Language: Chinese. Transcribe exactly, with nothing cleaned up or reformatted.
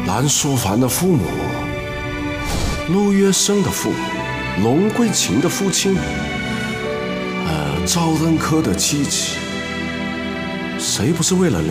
蓝书凡的父母，陆月笙的父母，龙桂琴的父亲，呃，赵恩科的妻妻，谁不是为了